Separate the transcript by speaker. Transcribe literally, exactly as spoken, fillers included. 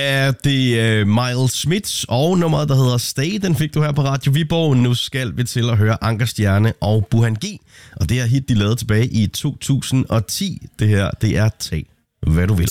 Speaker 1: er det uh, Miles Smith og nummeret, der hedder Stay. Den fik du her på Radio Viborg. Nu skal vi til at høre Anker Stjerne og Buhan G. Og det er hit, de lavede tilbage i to tusind og ti. Det her, det er Tag, hvad du vil.